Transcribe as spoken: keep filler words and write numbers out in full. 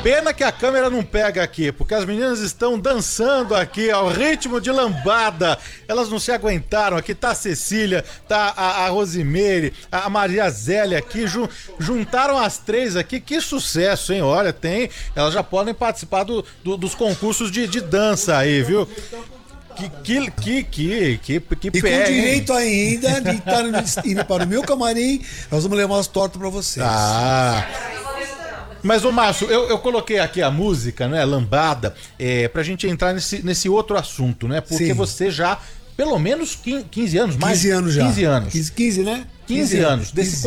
Pena que a câmera não pega aqui, porque as meninas estão dançando aqui ao ritmo de lambada. Elas não se aguentaram. Aqui tá a Cecília, tá a, a Rosimeire, a Maria Zélia aqui. Ju, juntaram as três aqui. Que sucesso, hein? Olha, tem. Elas já podem participar do, do, dos concursos de, de dança aí, viu? Que, que, que, que, que, que E pé, com direito hein? ainda de estar indo para o meu camarim, nós vamos levar umas tortas para vocês. Ah. Mas, ô Márcio, eu, eu coloquei aqui a música, né, lambada, é, pra gente entrar nesse, nesse outro assunto, né? Porque Sim. você já, pelo menos quinze anos, mais quinze anos já. quinze anos. quinze, quinze, né? quinze anos. Desse